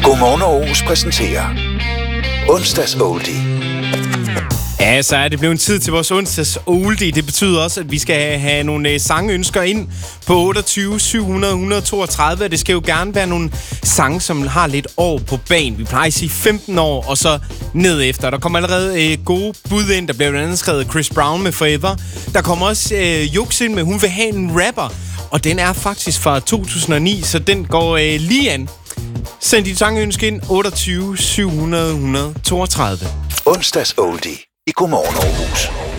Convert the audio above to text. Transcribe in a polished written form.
Godmorgen Aarhus præsenterer Onsdags Oldie. Ja, så er det blevet en tid til vores onsdags oldie. Det betyder også, at vi skal have nogle sangønsker ind på 28 700 132. Og det skal jo gerne være nogle sange, som har lidt år på banen. Vi plejer at sige 15 år, og så ned efter. Der kommer allerede gode bud ind. Der bliver blandt andet skrevet Chris Brown med Forever. Der kommer også Jux ind med Hun vil have en rapper. Og den er faktisk fra 2009, så den går lige an. Send dit sangønske ind 28 700 132. Onsdags Oldie i Godmorgen Aarhus.